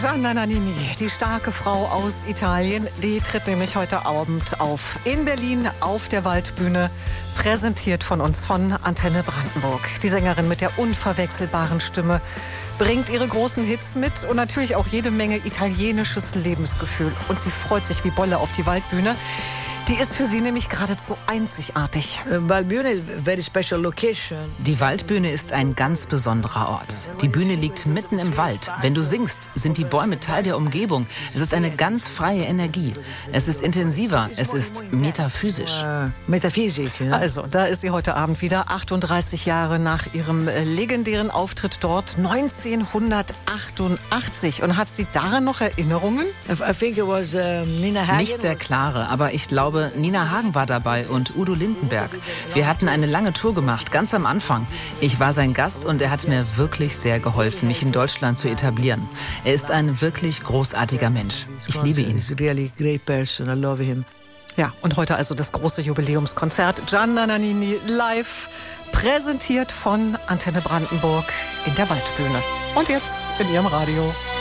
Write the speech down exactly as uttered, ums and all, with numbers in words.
Gianna Nannini, die starke Frau aus Italien, die tritt nämlich heute Abend auf in Berlin auf der Waldbühne, präsentiert von uns von Antenne Brandenburg. Die Sängerin mit der unverwechselbaren Stimme bringt ihre großen Hits mit und natürlich auch jede Menge italienisches Lebensgefühl. Und sie freut sich wie Bolle auf die Waldbühne. Die ist für sie nämlich geradezu einzigartig. Die Waldbühne ist ein ganz besonderer Ort. Die Bühne liegt mitten im Wald. Wenn du singst, sind die Bäume Teil der Umgebung. Es ist eine ganz freie Energie. Es ist intensiver, es ist metaphysisch. Also, da ist sie heute Abend wieder, achtunddreißig Jahre nach ihrem legendären Auftritt dort, neunzehnhundertachtundachtzig. Und hat sie daran noch Erinnerungen? Nicht sehr klare, aber ich glaube, Nina Hagen war dabei und Udo Lindenberg. Wir hatten eine lange Tour gemacht, ganz am Anfang. Ich war sein Gast und er hat mir wirklich sehr geholfen, mich in Deutschland zu etablieren. Er ist ein wirklich großartiger Mensch. Ich liebe ihn. Ja, und heute also das große Jubiläumskonzert Gianna Nannini live, präsentiert von Antenne Brandenburg in der Waldbühne. Und jetzt in Ihrem Radio.